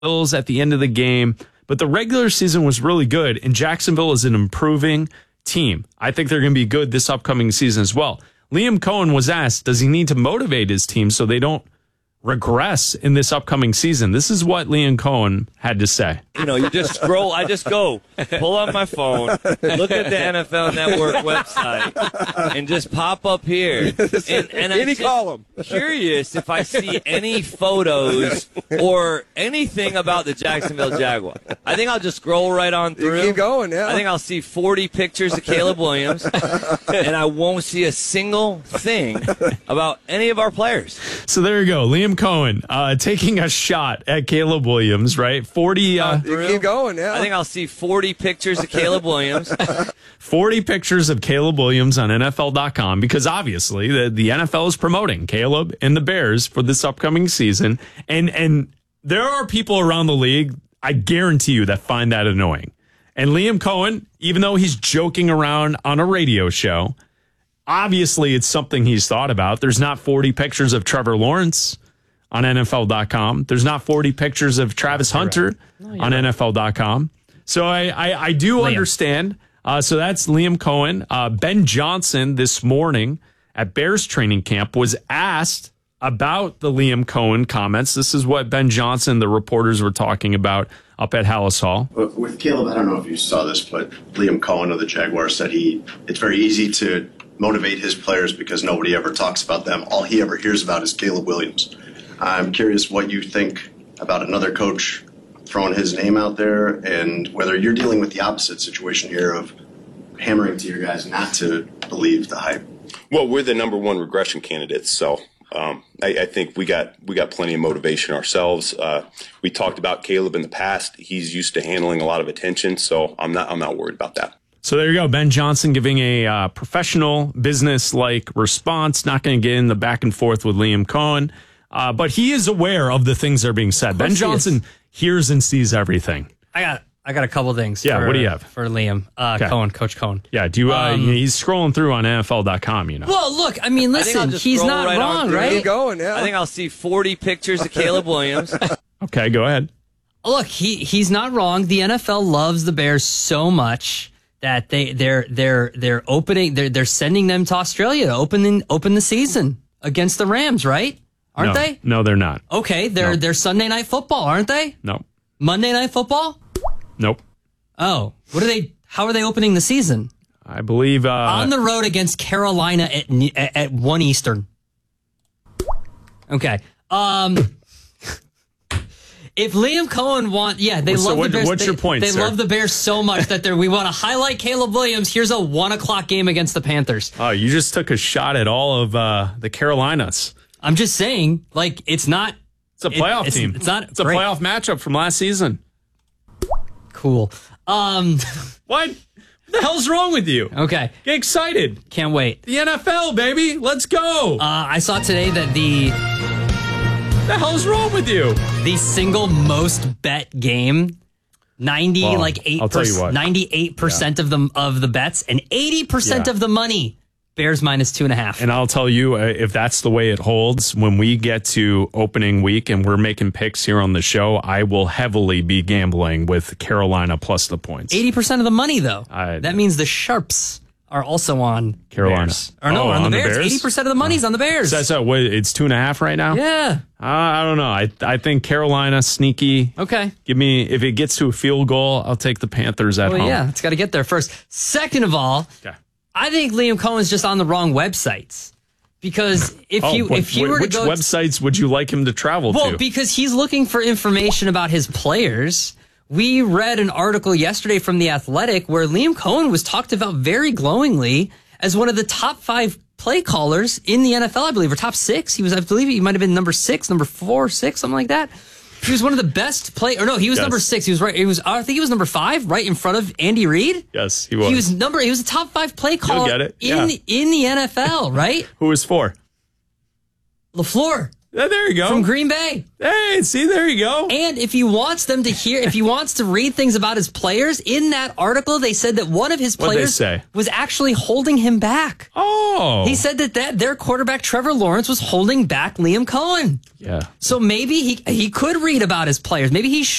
Bills at the end of the game, but the regular season was really good, and Jacksonville is an improving team. I think they're going to be good this upcoming season as well. Liam Cohen was asked, does he need to motivate his team so they don't regress in this upcoming season? This is what Liam Cohen had to say. You just scroll. I just go pull up my phone, look at the NFL Network website, and just pop up here. And I'm just curious if I see any photos or anything about the Jacksonville Jaguars. I think I'll just scroll right on through. You keep going, yeah. I think I'll see 40 pictures of Caleb Williams, and I won't see a single thing about any of our players. So there you go. Liam Cohen taking a shot at Caleb Williams, right? 40. You keep going, yeah. I think I'll see 40 pictures of Caleb Williams. 40 pictures of Caleb Williams on NFL.com because obviously the NFL is promoting Caleb and the Bears for this upcoming season. And there are people around the league, I guarantee you, that find that annoying. And Liam Cohen, even though he's joking around on a radio show, obviously it's something he's thought about. There's not 40 pictures of Trevor Lawrence on NFL.com. There's not 40 pictures of Travis Hunter on NFL.com. So I do understand. So that's Liam Cohen. Ben Johnson this morning at Bears training camp was asked about the Liam Cohen comments. This is what Ben Johnson, the reporters were talking about up at Hallis Hall. With Caleb, I don't know if you saw this, but Liam Cohen of the Jaguars said it's very easy to motivate his players because nobody ever talks about them. All he ever hears about is Caleb Williams. I'm curious what you think about another coach throwing his name out there and whether you're dealing with the opposite situation here of hammering to your guys not to believe the hype. Well, we're the number one regression candidates, so I think we got plenty of motivation ourselves. We talked about Caleb in the past. He's used to handling a lot of attention, so I'm not worried about that. So there you go. Ben Johnson giving a professional, business-like response. Not going to get in the back and forth with Liam Cohen. But he is aware of the things that are being said. Ben Johnson hears and sees everything. I got a couple things. Yeah, what do you have? For Liam Cohen, Coach Cohen. Yeah, do you, he's scrolling through on NFL.com, you know. Well, look, I mean, listen, he's not wrong, right? Keep going, yeah. I think I'll see 40 pictures of Caleb Williams. Okay, go ahead. Look, he's not wrong. The NFL loves the Bears so much that they're sending them to Australia to open the season against the Rams, right? Aren't they? No, they're not. Okay, they're Sunday Night Football, aren't they? No. Monday Night Football? Nope. Oh, how are they opening the season? I believe on the road against Carolina at 1 Eastern. Okay. If Liam Cohen love the Bears. What's your point, They sir? love the Bears so much that we want to highlight Caleb Williams. Here's a 1 o'clock game against the Panthers. Oh, you just took a shot at all of the Carolinas. I'm just saying, like, it's not. It's a playoff team. It's not. It's a playoff matchup from last season. Cool. What the hell's wrong with you? Okay. Get excited. Can't wait. The NFL, baby. Let's go. I saw today that the hell's wrong with you? The single most bet game, 98% of the bets and 80% of the money. Bears minus 2.5. And I'll tell you, if that's the way it holds, when we get to opening week and we're making picks here on the show, I will heavily be gambling with Carolina plus the points. 80% of the money, though. That means the sharps are also on Carolina. Bears. Or no, on the Bears. 80% of the money's on the Bears. So it's 2.5 right now? Yeah. I don't know. I think Carolina sneaky. Okay. Give me, if it gets to a field goal, I'll take the Panthers at home. Yeah, it's got to get there first. Second of all, I think Liam Cohen's just on the wrong websites. Because if you were to which websites would you like him to travel to? Well, because he's looking for information about his players. We read an article yesterday from The Athletic where Liam Cohen was talked about very glowingly as one of the top 5 play callers in the NFL, I believe, or top 6. I believe he might have been number 6, number 4, 6, something like that. He was one of the best he was number 6. He was right. I think he was number 5, right in front of Andy Reid. Yes, he was. He was a top 5 play caller in the NFL, right? Who was 4? LaFleur. There you go. From Green Bay. Hey, see, there you go. And if he wants them to hear, if he wants to read things about his players, in that article, they said that one of his players was actually holding him back. Oh. He said that their quarterback, Trevor Lawrence, was holding back Liam Cohen. Yeah. So maybe he could read about his players. Maybe he